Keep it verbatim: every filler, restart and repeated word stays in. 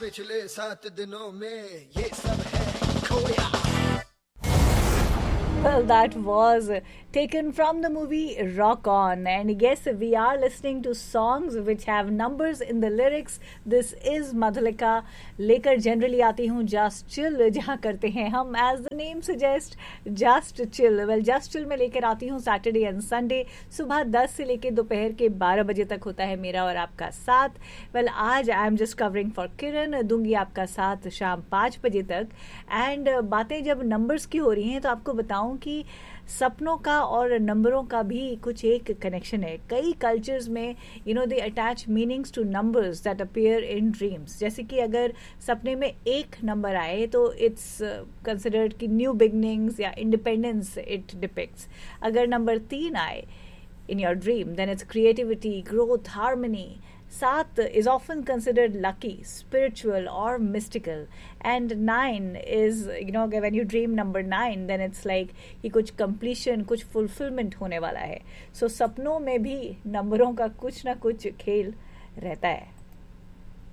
पिछले सात दिनों में ये सब है खोया. Well, that was taken from the movie Rock On. And yes, we are listening to songs which have numbers in the lyrics. This is Madhulika. लेकर generally आती हूँ Just Chill, जहाँ करते हैं हम as the name suggests Just Chill. Well, Just Chill में लेकर आती हूँ Saturday and Sunday. सुबह दस से लेकर दोपहर के बारह बजे तक होता है मेरा और आपका साथ. Well, आज I am just covering for Kiran. दूंगी आपका साथ शाम पाँच बजे तक. And बातें जब numbers की हो रही हैं तो आपको बताऊँ कि सपनों का और नंबरों का भी कुछ एक कनेक्शन है. कई कल्चर्स में you know they attach meanings two numbers that appear in dreams. जैसे कि अगर सपने में एक नंबर आए तो इट्स कंसिडर्ड कि न्यू बिगनिंग्स या इंडिपेंडेंस इट डिपिक्ट्स. अगर नंबर तीन आए in your dream, then it's creativity, growth, harmony. Saat is often considered lucky, spiritual or mystical. And nine is, you know, when you dream number nine, then it's like कि कुछ completion, कुछ fulfillment होने वाला है. So सपनों में भी नंबरों का कुछ ना कुछ खेल रहता है.